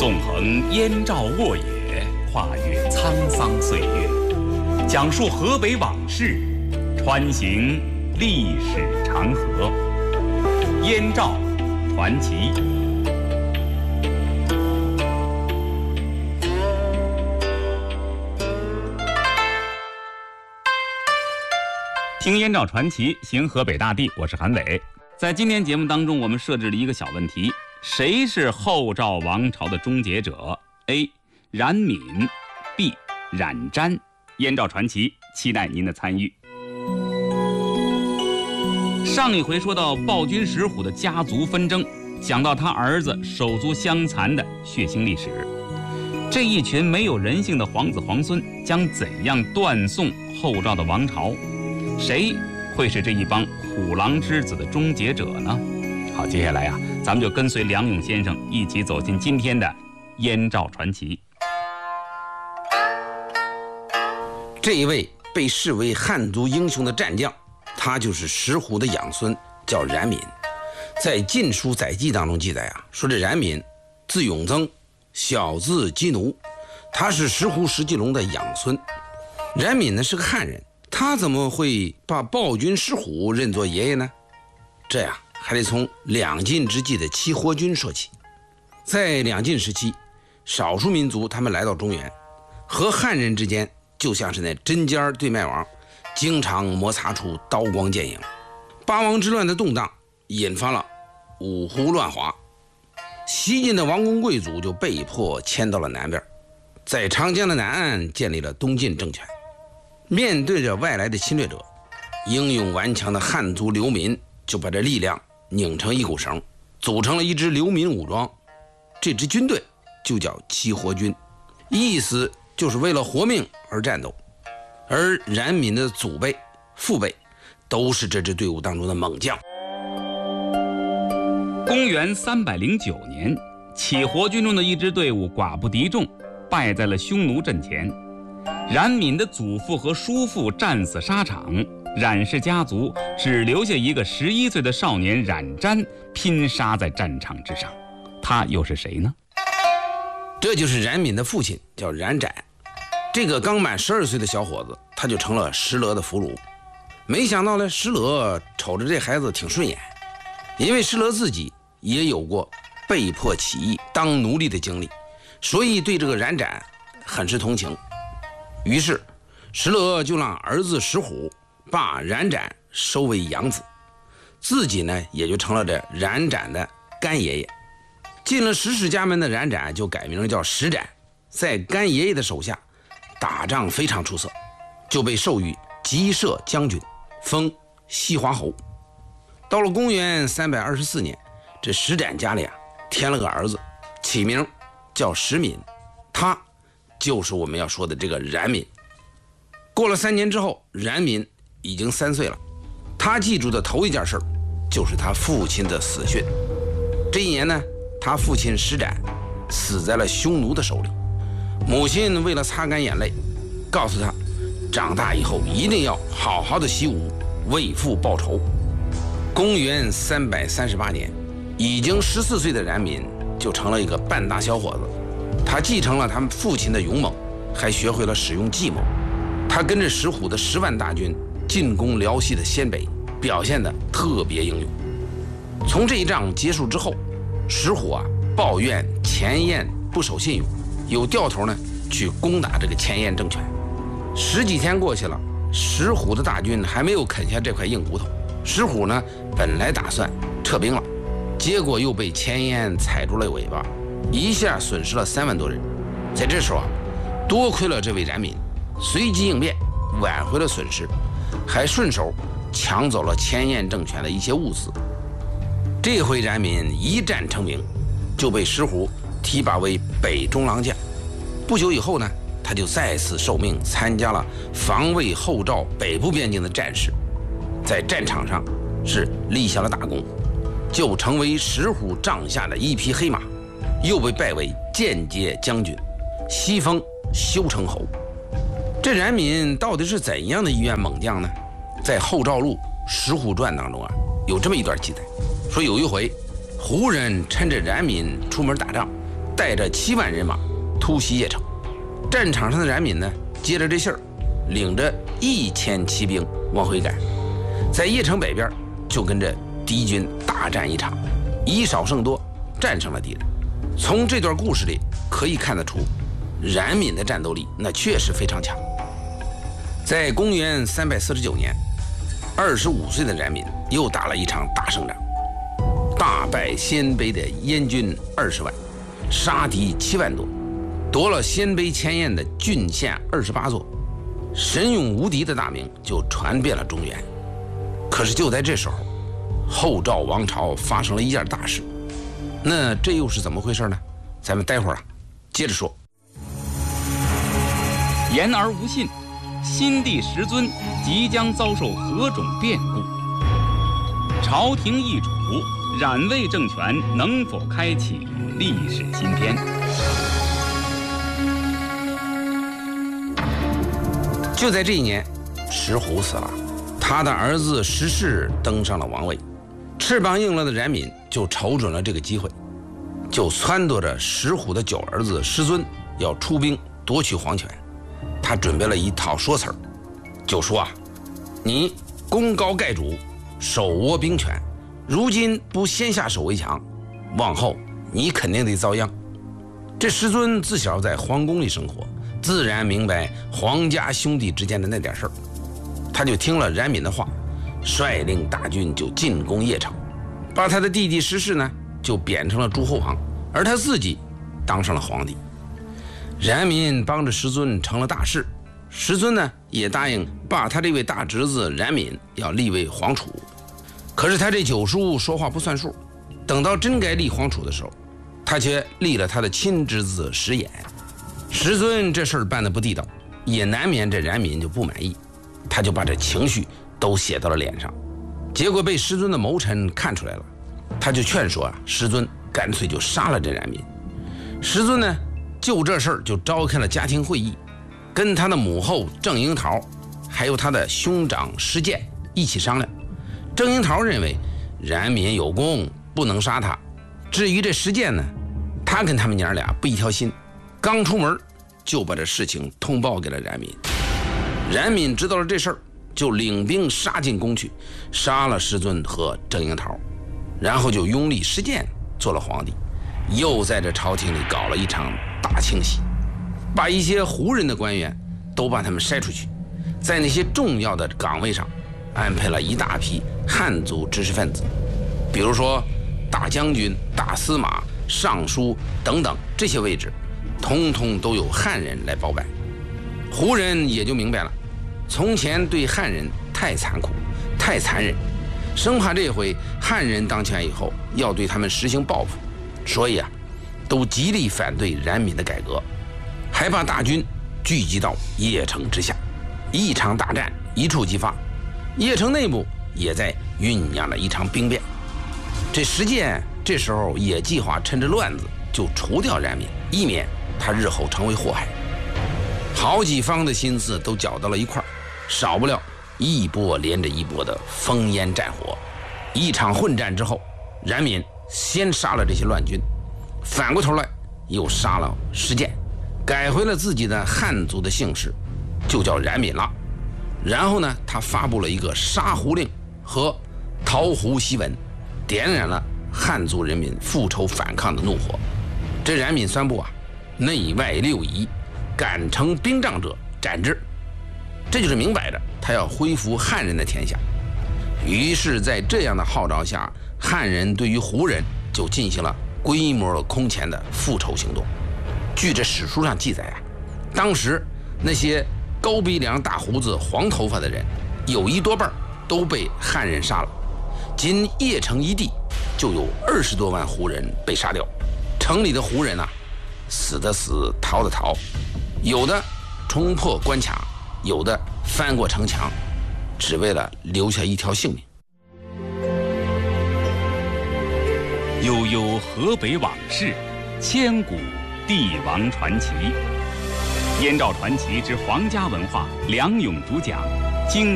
纵横燕赵沃野，跨越沧桑岁月，讲述河北往事，穿行历史长河。燕赵传奇。听燕赵传奇，行河北大地，我是韩伟。在今天节目当中，我们设置了一个小问题：谁是后赵王朝的终结者 ？A. 冉闵 B. 冉瞻。燕赵传奇，期待您的参与。上一回说到暴君石虎的家族纷争，讲到他儿子手足相残的血腥历史。这一群没有人性的皇子皇孙将怎样断送后赵的王朝？谁会是这一帮虎狼之子的终结者呢？好，接下来咱们就跟随梁勇先生一起走进今天的燕赵传奇。 这一位被视为汉族英雄的战将，他就是石虎的养孙，叫冉闵。在《晋书·载记》当中记载说这冉闵字永增，小字姬奴，他是石虎石继龙的养孙。冉闵呢是个汉人，他怎么会把暴君石虎认作爷爷呢？这还得从两晋之际的齐活军说起。在两晋时期，少数民族他们来到中原，和汉人之间就像是那针尖对麦芒，经常摩擦出刀光剑影。八王之乱的动荡引发了五胡乱华，西晋的王公贵族就被迫迁到了南边，在长江的南岸建立了东晋政权。面对着外来的侵略者，英勇顽强的汉族流民就把这力量拧成一股绳，组成了一支流民武装。这支军队就叫齐活军，意思就是为了活命而战斗。而冉闵的祖辈父辈都是这支队伍当中的猛将。 公元309年，齐活军中的一支队伍寡不敌众，败在了匈奴阵前。冉闵的祖父和叔父战死沙场，冉氏家族只留下一个11岁的少年冉瞻拼杀在战场之上。他又是谁呢？ 这就是冉闵的父亲，叫冉展。这个刚满12岁的小伙子，他就成了石勒的俘虏。没想到呢，石勒瞅着这孩子挺顺眼，因为石勒自己也有过被迫起义当奴隶的经历，所以对这个冉展很是同情。于是石勒就让儿子石虎把冉展收为养子，自己呢也就成了这冉展的干爷爷。进了石氏家门的冉展就改名叫石展，在干爷爷的手下打仗非常出色，就被授予吉射将军，封西华侯。到了公元324年，这石展家里添了个儿子，起名叫石闵，他就是我们要说的这个冉闵。过了3年之后，冉闵已经3岁了。他记住的头一件事就是他父亲的死讯。这一年呢，他父亲石展死在了匈奴的手里。母亲为了擦干眼泪，告诉他长大以后一定要好好的习武，为父报仇。公元338年，已经14岁的冉闵就成了一个半大小伙子。他继承了他们父亲的勇猛，还学会了使用计谋。他跟着石虎的10万大军进攻辽西的鲜北，表现得特别英勇。从这一仗结束之后，石虎抱怨前燕不守信用，有调头呢去攻打这个前燕政权。10几天过去了，石虎的大军还没有啃下这块硬骨头。石虎呢本来打算撤兵了，结果又被前燕踩住了尾巴，一下损失了3万多人。在这时候多亏了这位冉闵随机应变，挽回了损失，还顺手抢走了前燕政权的一些物资。这回冉闵一战成名，就被石虎提拔为北中郎将。不久以后呢，他就再次受命参加了防卫后赵北部边境的战事，在战场上是立下了大功，就成为石虎帐下的一匹黑马，又被拜为间接将军，西封修成侯。这冉闵到底是怎样的一员猛将呢？在《后赵录·石虎传》当中有这么一段记载，说有一回，胡人趁着冉闵出门打仗， 带着7万人马突袭邺城。战场上的冉闵呢，接着这信儿，领着1000骑兵往回赶，在邺城北边就跟着敌军大战一场，以少胜多，战胜了敌人。从这段故事里可以看得出，冉闵的战斗力那确实非常强。在公元349年，25岁的冉闵又打了一场大胜仗，大败鲜卑的燕军20万，杀敌7万多，夺了鲜卑前燕的郡县28座，神勇无敌的大名就传遍了中原。可是就在这时候，后赵王朝发生了一件大事，那这又是怎么回事呢？咱们待会儿接着说。 言而无信，新帝石尊即将遭受何种变故？朝廷易主，冉魏政权能否开启历史新篇？ 就在这一年，石虎死了，他的儿子石氏登上了王位。翅膀硬了的冉闵就瞅准了这个机会，就撺掇着石虎的9儿子石尊要出兵夺取皇权。他准备了一套说辞儿，就说你功高盖主，手握兵权，如今不先下手为强，往后你肯定得遭殃。这石尊自小在皇宫里生活，自然明白皇家兄弟之间的那点事儿，他就听了冉闵的话，率领大军就进攻邺城，把他的弟弟石氏呢就贬成了诸侯王，而他自己当上了皇帝。冉闵帮着石尊成了大事，石尊呢也答应把他这位大侄子冉闵要立为皇储。可是他这九叔说话不算数，等到真该立皇储的时候，他却立了他的亲侄子石衍。石尊这事儿办得不地道，也难免这冉闵就不满意，他就把这情绪都写到了脸上。结果被石尊的谋臣看出来了，他就劝说石尊干脆就杀了这冉闵。石尊呢就这事儿就召开了家庭会议，跟他的母后郑樱桃还有他的兄长石建一起商量。郑樱桃认为冉闵有功，不能杀他。至于这石建呢，他跟他们娘俩不一条心，刚出门就把这事情通报给了冉闵。冉闵知道了这事儿，就领兵杀进宫去，杀了石尊和郑樱桃，然后就拥立石建做了皇帝，又在这朝廷里搞了一场大清洗，把一些胡人的官员都把他们筛出去，在那些重要的岗位上安排了一大批汉族知识分子，比如说大将军、大司马、尚书等等这些位置，通通都由汉人来包办。胡人也就明白了，从前对汉人太残酷、太残忍，生怕这回汉人当权以后要对他们实行报复，所以都极力反对冉闵的改革，还把大军聚集到邺城之下，一场大战一触即发。邺城内部也在酝酿了一场兵变。这石建这时候也计划趁着乱子就除掉冉闵，以免他日后成为祸害。好几方的心思都搅到了一块儿，少不了一波连着一波的烽烟战火。一场混战之后，冉闵先杀了这些乱军，反过头来又杀了石建，改回了自己的汉族的姓氏，就叫冉闵了。然后呢，他发布了一个杀胡令和桃胡檄文，点燃了汉族人民复仇反抗的怒火。这冉闵宣布内外六夷，敢成兵仗者斩之。这就是明摆着他要恢复汉人的天下。于是在这样的号召下，汉人对于胡人就进行了规模空前的复仇行动。据这史书上记载当时那些高鼻梁、大胡子、黄头发的人，有1多半都被汉人杀了。仅邺城一地就有20多万胡人被杀掉。城里的胡人死的死，逃的逃，有的冲破关卡，有的翻过城墙，只为了留下一条性命。 悠悠河北往事，千古帝王传奇。燕赵传奇之皇家文化，梁咏主讲。